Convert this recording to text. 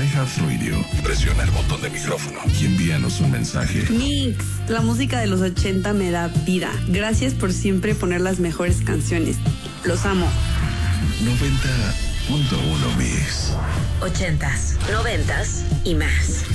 iHeartRadio, presiona el botón de micrófono y envíanos un mensaje. Mix, la música de los 80 me da vida. Gracias por siempre poner las mejores canciones. Los amo. 90.1 Mix. 80s, 90s y más.